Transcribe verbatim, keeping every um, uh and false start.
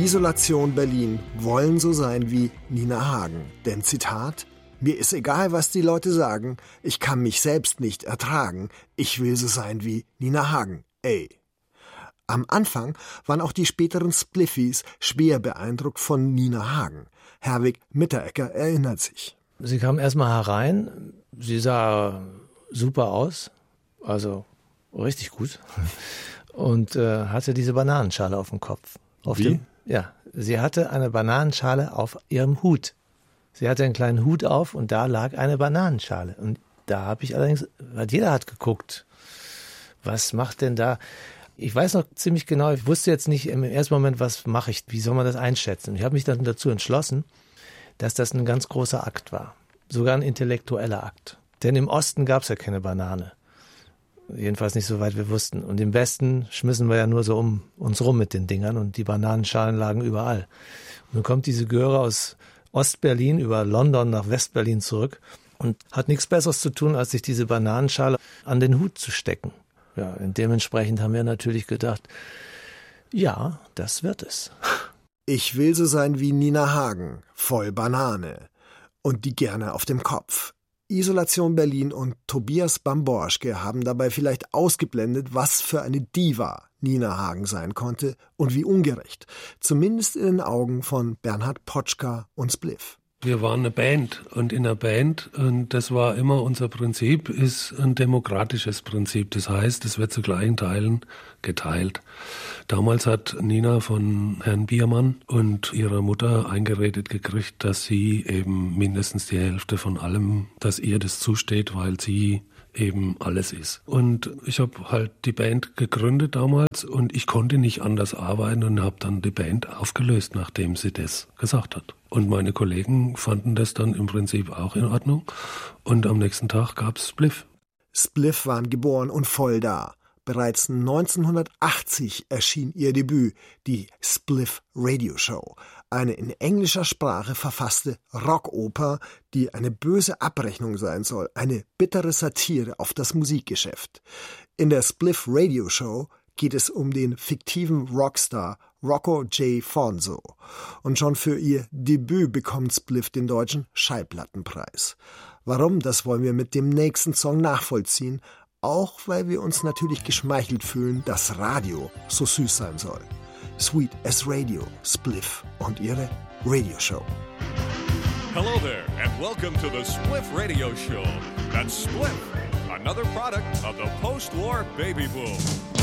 Isolation Berlin wollen so sein wie Nina Hagen. Denn Zitat: Mir ist egal, was die Leute sagen, ich kann mich selbst nicht ertragen, ich will so sein wie Nina Hagen, ey. Am Anfang waren auch die späteren Spliffys schwer beeindruckt von Nina Hagen. Herwig Mitteregger erinnert sich. Sie kam erstmal herein, sie sah super aus, also richtig gut, und äh, hatte diese Bananenschale auf dem Kopf. Auf Wie? Dem, ja, sie hatte eine Bananenschale auf ihrem Hut. Sie hatte einen kleinen Hut auf und da lag eine Bananenschale. Und da habe ich allerdings, weil jeder hat geguckt, was macht denn da? Ich weiß noch ziemlich genau, ich wusste jetzt nicht im ersten Moment, was mache ich, wie soll man das einschätzen? Ich habe mich dann dazu entschlossen, dass das ein ganz großer Akt war. Sogar ein intellektueller Akt. Denn im Osten gab es ja keine Banane. Jedenfalls nicht so weit wir wussten. Und im Westen schmissen wir ja nur so um uns rum mit den Dingern und die Bananenschalen lagen überall. Und dann kommt diese Göre aus Ostberlin über London nach Westberlin zurück und hat nichts Besseres zu tun, als sich diese Bananenschale an den Hut zu stecken. Ja, und dementsprechend haben wir natürlich gedacht, ja, das wird es. Ich will so sein wie Nina Hagen, voll Banane. Und die gerne auf dem Kopf. Isolation Berlin und Tobias Bamborschke haben dabei vielleicht ausgeblendet, was für eine Diva Nina Hagen sein konnte und wie ungerecht. Zumindest in den Augen von Bernhard Potschka und Spliff. Wir waren eine Band und in einer Band, und das war immer unser Prinzip, ist ein demokratisches Prinzip. Das heißt, es wird zu gleichen Teilen geteilt. Damals hat Nina von Herrn Biermann und ihrer Mutter eingeredet gekriegt, dass sie eben mindestens die Hälfte von allem, dass ihr das zusteht, weil sie eben alles ist. Und ich habe halt die Band gegründet damals und ich konnte nicht anders arbeiten und habe dann die Band aufgelöst, nachdem sie das gesagt hat. Und meine Kollegen fanden das dann im Prinzip auch in Ordnung. Und am nächsten Tag gab's Spliff. Spliff waren geboren und voll da. Bereits neunzehnhundertachtzig erschien ihr Debüt, die Spliff Radio Show, eine in englischer Sprache verfasste Rockoper, die eine böse Abrechnung sein soll, eine bittere Satire auf das Musikgeschäft. In der Spliff Radio Show geht es um den fiktiven Rockstar Rocco J. Fonso. Und schon für ihr Debüt bekommt Spliff den deutschen Schallplattenpreis. Warum, das wollen wir mit dem nächsten Song nachvollziehen, auch weil wir uns natürlich geschmeichelt fühlen, dass Radio so süß sein soll. Sweet as Radio, Spliff und ihre Radio Show. Hello there and welcome to the Spliff Radio Show. That's Spliff, another product of the post-war baby boom.